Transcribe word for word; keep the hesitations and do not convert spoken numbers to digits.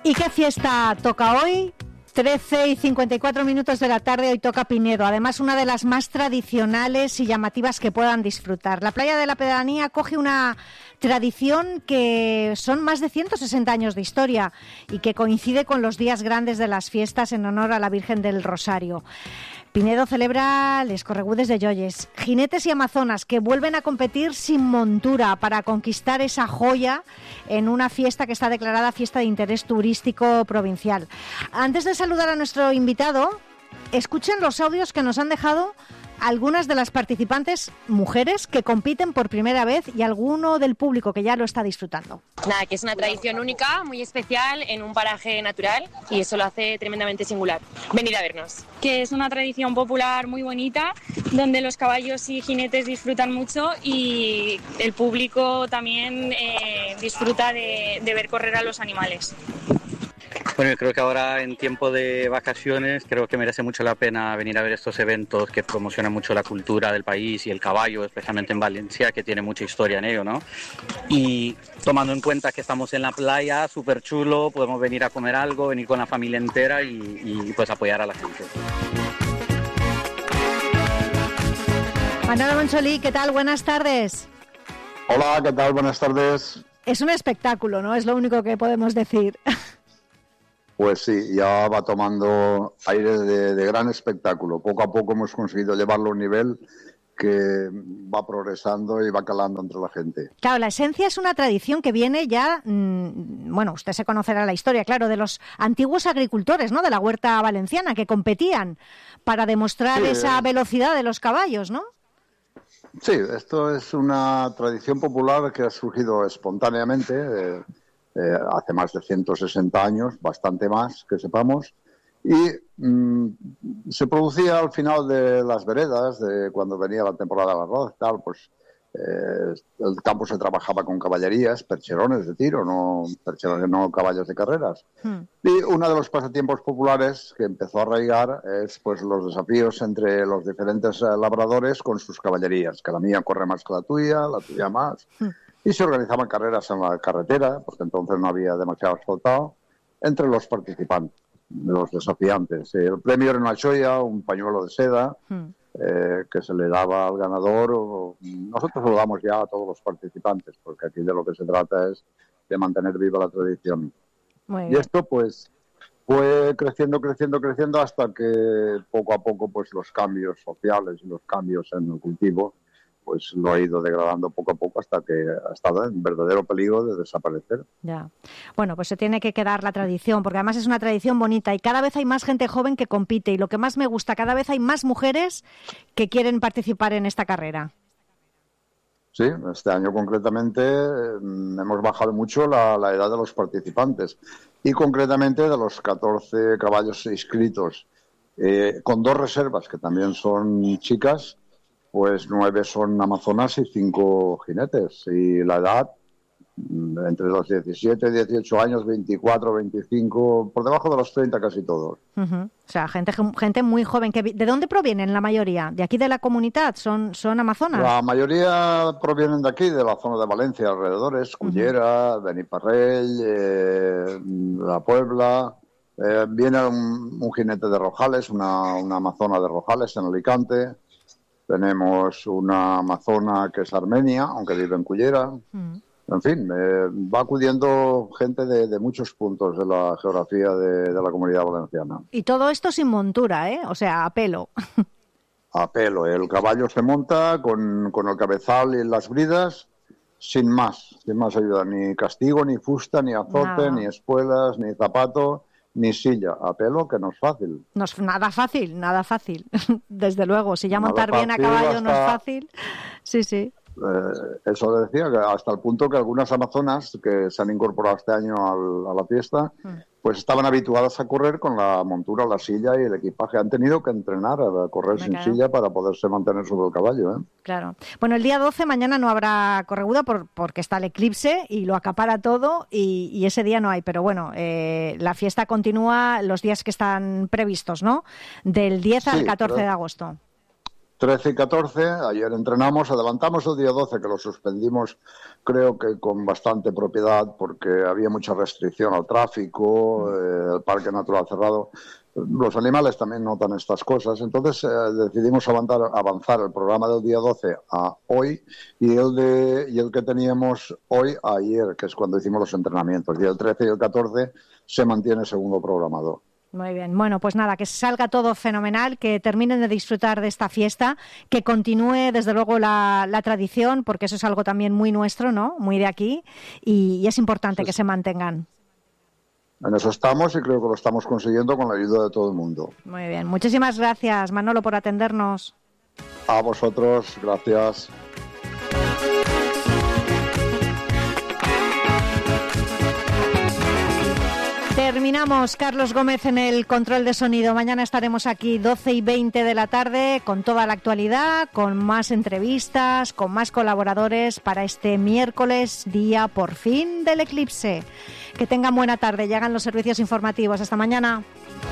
¿Y qué fiesta toca hoy? trece y cincuenta y cuatro minutos de la tarde, hoy toca Pinedo, además una de las más tradicionales y llamativas que puedan disfrutar. La playa de la Pedanía acoge una tradición que son más de ciento sesenta años de historia y que coincide con los días grandes de las fiestas en honor a la Virgen del Rosario. Pinedo celebra les corregudes de Lloyes, jinetes y amazonas que vuelven a competir sin montura para conquistar esa joya en una fiesta que está declarada fiesta de interés turístico provincial. Antes de saludar a nuestro invitado, escuchen los audios que nos han dejado algunas de las participantes mujeres que compiten por primera vez y alguno del público que ya lo está disfrutando. Nada, que es una tradición única, muy especial, en un paraje natural y eso lo hace tremendamente singular. Venid a vernos. Que es una tradición popular muy bonita, donde los caballos y jinetes disfrutan mucho y el público también eh, disfruta de, de ver correr a los animales. Bueno, yo creo que ahora en tiempo de vacaciones creo que merece mucho la pena venir a ver estos eventos que promocionan mucho la cultura del país y el caballo, especialmente en Valencia, que tiene mucha historia en ello, ¿no? Y tomando en cuenta que estamos en la playa, súper chulo, podemos venir a comer algo, venir con la familia entera y, y pues apoyar a la gente. Manolo Moncholí, ¿qué tal? Buenas tardes. Hola, ¿qué tal? Buenas tardes. Es un espectáculo, ¿no? Es lo único que podemos decir. Pues sí, ya va tomando aire de, de gran espectáculo. Poco a poco hemos conseguido llevarlo a un nivel que va progresando y va calando entre la gente. Claro, la esencia es una tradición que viene ya, mmm, bueno, usted se conocerá la historia, claro, de los antiguos agricultores, ¿no?, de la huerta valenciana, que competían para demostrar sí, esa velocidad de los caballos, ¿no? Sí, esto es una tradición popular que ha surgido espontáneamente, eh, Eh, hace más de ciento sesenta años, bastante más que sepamos, y mmm, se producía al final de las veredas, de cuando venía la temporada del arroz y tal, pues eh, el campo se trabajaba con caballerías, percherones de tiro, no percherones, no caballos de carreras. Hmm. Y uno de los pasatiempos populares que empezó a arraigar es pues los desafíos entre los diferentes eh, labradores con sus caballerías, que la mía corre más que la tuya, la tuya más. Hmm. Y se organizaban carreras en la carretera, porque entonces no había demasiado asfaltado, entre los participantes, los desafiantes. El premio era una cholla, un pañuelo de seda, mm. eh, que se le daba al ganador. O, nosotros lo damos ya a todos los participantes, porque aquí de lo que se trata es de mantener viva la tradición. Muy y bien. esto, pues, fue creciendo, creciendo, creciendo, hasta que poco a poco, pues, los cambios sociales y los cambios en el cultivo pues lo ha ido degradando poco a poco hasta que ha estado en verdadero peligro de desaparecer. Ya. Bueno, pues se tiene que quedar la tradición, porque además es una tradición bonita y cada vez hay más gente joven que compite y lo que más me gusta, cada vez hay más mujeres que quieren participar en esta carrera. Sí, este año concretamente eh, hemos bajado mucho la, la edad de los participantes y concretamente de los catorce caballos inscritos, eh, con dos reservas que también son chicas. Pues nueve son amazonas y cinco jinetes. Y la edad, entre los diecisiete, dieciocho años, veinticuatro, veinticinco, por debajo de los treinta casi todos. Uh-huh. O sea, gente gente muy joven. Que ¿de dónde provienen la mayoría? ¿De aquí de la comunidad? ¿Son, son amazonas? La mayoría provienen de aquí, de la zona de Valencia, alrededores, Cullera, uh-huh. Beniparrell, eh, La Puebla. Eh, viene un, un jinete de Rojales, una, una amazona de Rojales en Alicante. Tenemos una amazona que es armenia, aunque vive en Cullera. Mm. En fin, eh, va acudiendo gente de, de muchos puntos de la geografía de, de la Comunidad Valenciana. Y todo esto sin montura, ¿eh? O sea, a pelo. A pelo. El caballo se monta con, con el cabezal y las bridas, sin más. Sin más ayuda. Ni castigo, ni fusta, ni azote, nada. Ni espuelas, ni zapato. Ni silla, a pelo, que no es fácil. No es nada fácil, nada fácil. Desde luego, si ya montar bien a caballo hasta, no es fácil. Sí, sí. Eh, eso decía, que hasta el punto que algunas amazonas que se han incorporado este año al, a la fiesta, mm. pues estaban habituadas a correr con la montura, la silla y el equipaje. Han tenido que entrenar a correr Me sin claro. silla para poderse mantener sobre el caballo. ¿eh? Claro. Bueno, el día doce, mañana no habrá correguda por, porque está el eclipse y lo acapara todo y, y ese día no hay. Pero bueno, eh, la fiesta continúa los días que están previstos, ¿no? Del diez al sí, catorce de agosto. trece y catorce, ayer entrenamos, adelantamos el día doce, que lo suspendimos creo que con bastante propiedad porque había mucha restricción al tráfico, eh, el parque natural cerrado. Los animales también notan estas cosas, entonces eh, decidimos avanzar, avanzar el programa del día doce a hoy y el, de, y el que teníamos hoy a ayer, que es cuando hicimos los entrenamientos, y el trece y el catorce se mantiene segundo programado. Muy bien, bueno, pues nada, que salga todo fenomenal, que terminen de disfrutar de esta fiesta, que continúe desde luego la, la tradición, porque eso es algo también muy nuestro, ¿no? Muy de aquí, y, y es importante sí. que se mantengan. En eso estamos y creo que lo estamos consiguiendo con la ayuda de todo el mundo. Muy bien, muchísimas gracias, Manolo, por atendernos. A vosotros, gracias. Terminamos. Carlos Gómez en el control de sonido. Mañana estaremos aquí doce y veinte de la tarde con toda la actualidad, con más entrevistas, con más colaboradores para este miércoles, día por fin del eclipse. Que tengan buena tarde. Llegan los servicios informativos. Hasta mañana.